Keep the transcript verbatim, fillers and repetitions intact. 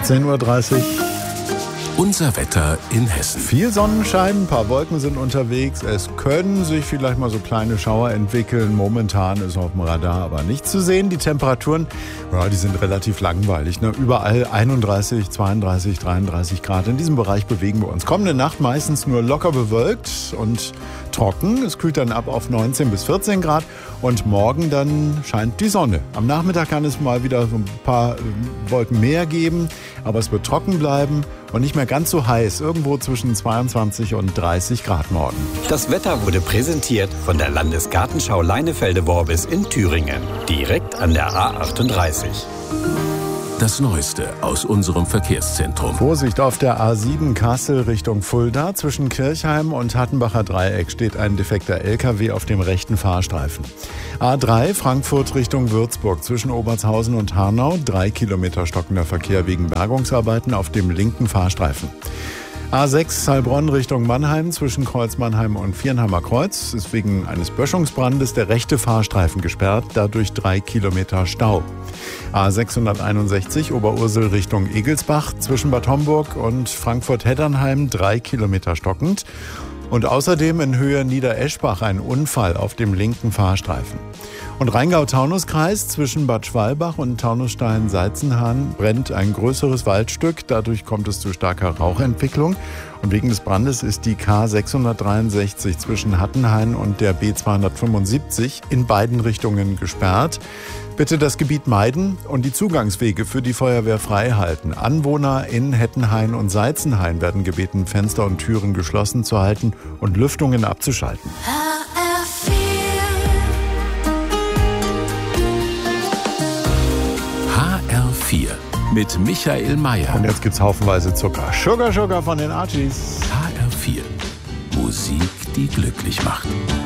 zehn Uhr dreißig. Unser Wetter in Hessen. Viel Sonnenschein, ein paar Wolken sind unterwegs. Es können sich vielleicht mal so kleine Schauer entwickeln. Momentan ist auf dem Radar aber nicht zu sehen. Die Temperaturen, ja, die sind relativ langweilig. Ne? Überall einunddreißig, zweiunddreißig, dreiunddreißig Grad. In diesem Bereich bewegen wir uns. Kommende Nacht meistens nur locker bewölkt und trocken. Es kühlt dann ab auf neunzehn bis vierzehn Grad. Und morgen dann scheint die Sonne. Am Nachmittag kann es mal wieder so ein paar Wolken mehr geben. Aber es wird trocken bleiben und nicht mehr ganz so heiß. Irgendwo zwischen zweiundzwanzig und dreißig Grad morgen. Das Wetter wurde präsentiert von der Landesgartenschau Leinefelde-Worbis in Thüringen. Direkt an der A achtunddreißig. Das Neueste aus unserem Verkehrszentrum. Vorsicht auf der A sieben Kassel Richtung Fulda. Zwischen Kirchheim und Hattenbacher Dreieck steht ein defekter L K W auf dem rechten Fahrstreifen. A drei Frankfurt Richtung Würzburg. Zwischen Obertshausen und Hanau. Drei Kilometer stockender Verkehr wegen Bergungsarbeiten auf dem linken Fahrstreifen. A sechs Heilbronn Richtung Mannheim. Zwischen Kreuz Mannheim und Viernheimer Kreuz ist wegen eines Böschungsbrandes der rechte Fahrstreifen gesperrt. Dadurch drei Kilometer Stau. A sechshunderteinundsechzig Oberursel Richtung Egelsbach. Zwischen Bad Homburg und Frankfurt-Heddernheim drei Kilometer stockend. Und außerdem in Höhe Niedereschbach ein Unfall auf dem linken Fahrstreifen. Und Rheingau-Taunus-Kreis zwischen Bad Schwalbach und Taunusstein-Seizenhahn brennt ein größeres Waldstück. Dadurch kommt es zu starker Rauchentwicklung. Und wegen des Brandes ist die K sechshundertdreiundsechzig zwischen Hattenhain und der B zweihundertfünfundsiebzig in beiden Richtungen gesperrt. Bitte das Gebiet meiden und die Zugangswege für die Feuerwehr frei halten. Anwohner in Hettenhain und Seizenhain werden gebeten, Fenster und Türen geschlossen zu halten und Lüftungen abzuschalten. H R vier mit Michael Mayer. Und jetzt gibt's haufenweise Zucker. Sugar Sugar von den Archies. H R vier. Musik, die glücklich macht.